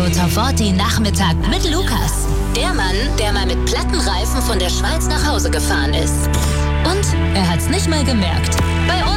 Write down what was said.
Autoforti Nachmittag mit Lukas. Der Mann, der mal mit platten Reifen von der Schweiz nach Hause gefahren ist. Und er hat's nicht mal gemerkt. Bei uns